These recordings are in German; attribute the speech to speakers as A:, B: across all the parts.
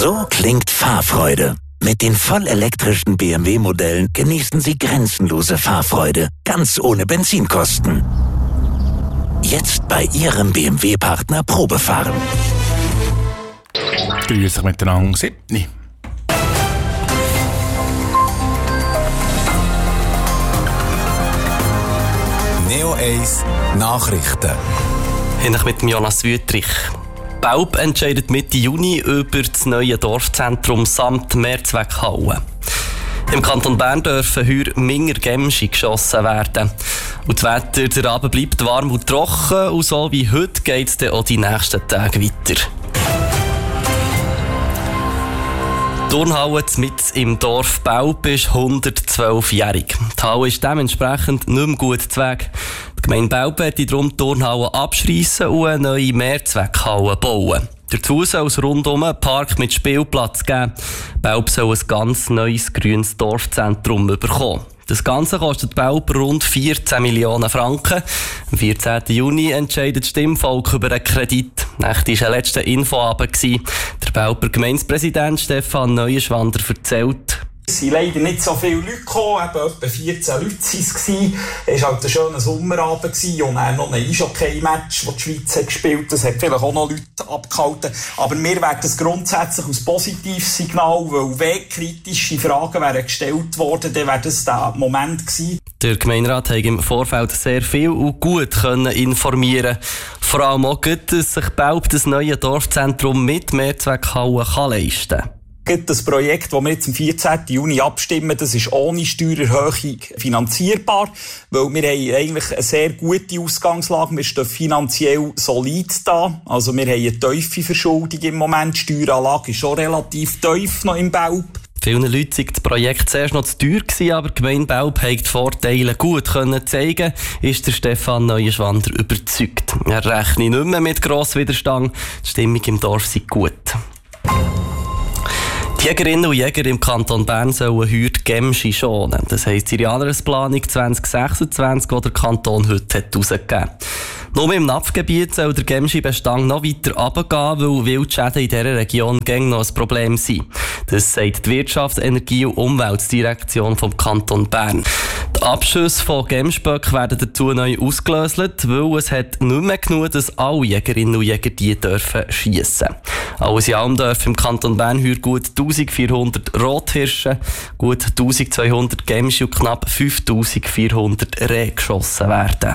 A: So klingt Fahrfreude. Mit den vollelektrischen BMW-Modellen genießen Sie grenzenlose Fahrfreude, ganz ohne Benzinkosten. Jetzt bei Ihrem BMW-Partner Probefahren.
B: Grüß dich miteinander, 7.
C: Neo 1 Nachrichten.
D: Hinter mit dem Jonas Wüttrich. Belp entscheidet Mitte Juni über das neue Dorfzentrum samt Mehrzweckhalle. Im Kanton Bern dürfen heuer minger Gämschi geschossen werden. Und das Wetter, der Abend bleibt warm und trocken. Und so wie heute geht es dann auch die nächsten Tage weiter. Die Turnhalle mitten im Dorf Belp ist 112-jährig. Die Halle ist dementsprechend nicht mehr gut zu Weg. Die Gemeinde Belp wird darum die Turnhalle abschreissen und eine neue Mehrzweckhalle bauen. Dazu soll es rundum einen Park mit Spielplatz geben. Belp soll ein ganz neues grünes Dorfzentrum bekommen. Das Ganze kostet Belp rund 14 Millionen Franken. Am 14. Juni entscheidet das Stimmvolk über einen Kredit. Echt war ein letzter Infoabend. Der Belper Gemeindepräsident Stefan Neuenschwander erzählt:
E: Es sind leider nicht so viele Leute gekommen, etwa 14 Leute waren es. Es war halt ein schöner Sommerabend und dann noch ein Eishockey-Match, das die Schweiz hat gespielt. Das hat vielleicht auch noch Leute abgehalten. Aber wir werden das grundsätzlich als positives Signal, weil wenn kritische Fragen wären gestellt worden, dann wäre das der Moment gewesen.
D: Der Gemeinderat hat im Vorfeld sehr viel und gut informieren. Vor allem auch gut, dass sich Belp das neue Dorfzentrum mit Mehrzweckhalle leisten kann.
E: Das Projekt, das wir jetzt am 14. Juni abstimmen, das ist ohne Steuererhöhung finanzierbar, weil wir haben eigentlich eine sehr gute Ausgangslage. Wir stehen finanziell solid da. Also wir haben eine tiefe Verschuldung im Moment. Die Steueranlage ist schon relativ tief noch im Belp.
D: Vielen Leuten war das Projekt zuerst noch zu teuer gewesen, aber die Gemeinde Belp hat die Vorteile gut zeigen, ist der Stefan Neuenschwander überzeugt. Er rechne nicht mehr mit grossem Widerstand. Die Stimmung im Dorf sei gut. Die Jägerinnen und Jäger im Kanton Bern sollen heuer die Gämschi schonen. Das heisst, die Jahresplanung 2026, die der Kanton heute herausgegeben hat. Nur im Napfgebiet soll der Gämschi-Bestand noch weiter runtergehen, weil Wildschäden in dieser Region noch ein Problem sind. Das sagt die Wirtschafts-, Energie- und Umweltdirektion vom Kanton Bern. Die Abschüsse von Gämsböcken werden dazu neu ausgelöst, weil es hat nicht mehr genug, dass alle Jägerinnen und Jäger die dürfen schiessen. Alles in allem dürfen im Kanton Bern heuer gut 1400 Rothirsche, gut 1200 Gämschi und knapp 5400 Rehe geschossen werden.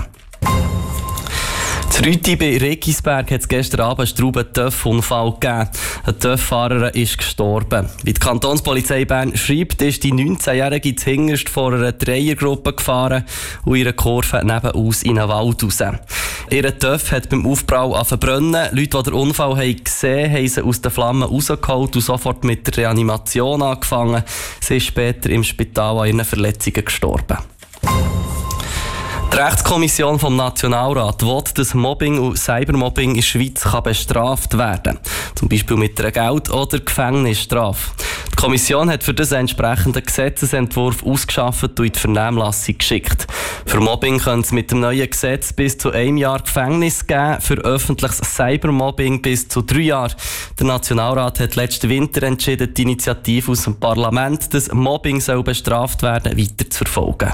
D: In Rüti bei Regisberg hat es gestern Abend einen Strauben-Töff-Unfall gegeben. Ein Töff-Fahrer ist gestorben. Wie die Kantonspolizei Bern schreibt, ist die 19-Jährige zuhinterst vor einer Dreiergruppe gefahren und ihre Kurve nebenaus in einen Wald raus. Ihr Töff hat beim Aufprall verbrennen. Leute, die den Unfall gesehen haben, sie aus den Flammen rausgeholt und sofort mit der Reanimation angefangen. Sie ist später im Spital an ihren Verletzungen gestorben. Die Rechtskommission vom Nationalrat will, dass Mobbing und Cybermobbing in der Schweiz bestraft werden kann. Zum Beispiel mit einer Geld- oder Gefängnisstrafe. Die Kommission hat für das entsprechenden Gesetzesentwurf ausgearbeitet und in die Vernehmlassung geschickt. Für Mobbing könnte es mit dem neuen Gesetz bis zu 1 Jahr Gefängnis geben, für öffentliches Cybermobbing bis zu 3 Jahre. Der Nationalrat hat letzten Winter entschieden, die Initiative aus dem Parlament, dass Mobbing soll bestraft werden, weiter zu verfolgen.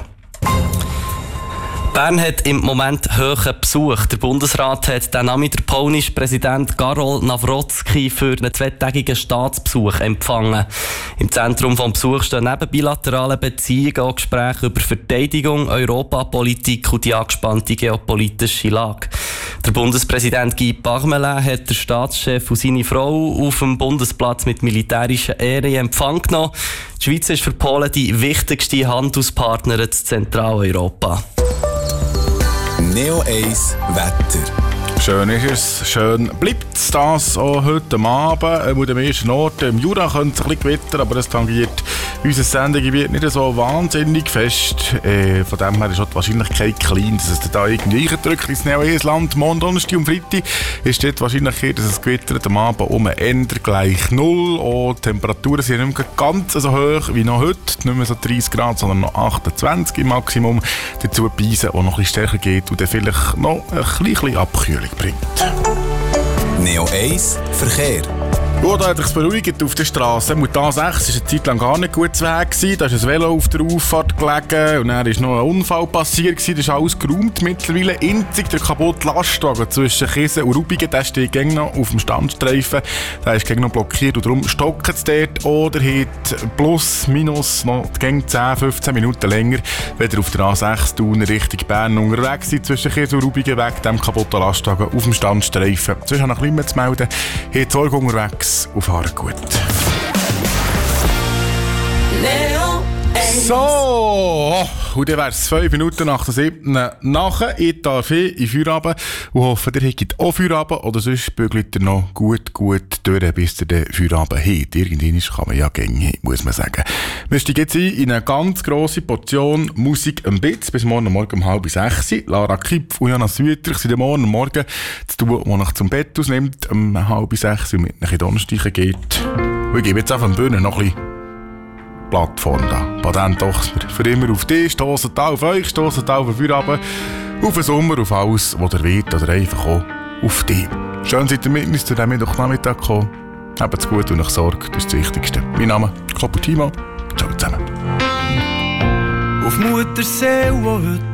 D: Bern hat im Moment hohen Besuch. Der Bundesrat hat den Nachmittag den polnischen Präsident Karol Nawrocki für einen 2-tägigen Staatsbesuch empfangen. Im Zentrum des Besuchs stehen neben bilateralen Beziehungen auch Gespräche über Verteidigung, Europapolitik und die angespannte geopolitische Lage. Der Bundespräsident Guy Parmelin hat den Staatschef und seine Frau auf dem Bundesplatz mit militärischer Ehre in Empfang genommen. Die Schweiz ist für Polen die wichtigste Handelspartnerin in Zentraleuropa.
C: Neo 1 Wetter.
B: Schön ist es, schön bleibt es das auch heute Abend. An den meisten Orten im Jura könnte es ein bisschen gewittern, aber das tangiert unser Sendegebiet nicht so wahnsinnig fest. Von dem her ist auch die Wahrscheinlichkeit klein, dass es da irgendwie reindrückt ins Neo-Land. Morgen, Donnerstag und Freitag ist dort die Wahrscheinlichkeit, dass es gewittert am Abend Ende gleich 0. Und die Temperaturen sind nicht mehr ganz so hoch wie noch heute. Nicht mehr so 30 Grad, sondern noch 28 im Maximum. Dazu die Beise, die noch ein bisschen stärker geht und dann vielleicht noch ein bisschen Abkühlung bringt.
C: Neo 1 Verkehr.
B: Oh, da hat es sich beruhigt auf der Straße. Die A6 war eine Zeit lang gar nicht gut zu Weg. Da ist ein Velo auf der Auffahrt gelegen und dann ist noch ein Unfall passiert. Das ist alles geräumt mittlerweile. Einzig der kaputte Lastwagen zwischen Kiesen und Rubigen, der steht gegen noch auf dem Standstreifen. Der ist gegen noch blockiert und darum stockt es dort. Oder hat plus, minus noch 10, 15 Minuten länger, wenn ihr auf der A6 Thun Richtung Bern unterwegs seid, zwischen Kiesen und Rubigen, wegen dem kaputten Lastwagen auf dem Standstreifen. Sonst habe ich noch ein bisschen mehr zu melden. Hat Sorge unterwegs. Auf Haargut. So, und dann wäre es 5 Minuten nach der 7. nachher. Ich darf in Feierabend und hoffe, ihr habt auch Feierabend oder sonst bügelt ihr noch gut durch, bis ihr den Feierabend habt. Irgendwie kann man ja gehen, muss man sagen. Wir steigen jetzt in eine ganz grosse Portion Musik am Bitz bis morgen um 5:30. Lara Kipf und Jana Süter sind morgen Morgen zu tun, wo nach zum Bett ausnimmt, um 5:30 und mit nach Donnerstag geht. Und ich gebe jetzt auf den Bühne noch ein bisschen Plattform da. Patent Ochsner. Für immer auf dich, stossen auf euch, stossen auf den Feierabend, auf den Sommer, auf alles, was ihr wollt, oder einfach auch auf dich. Schön seid ihr mit uns zu diesem Mittwochnachmittag gekommen. Habt's gut und euch Sorge, das ist das Wichtigste. Mein Name ist Klopper Timo. Ciao zusammen.
F: Auf Muttersee, wo heute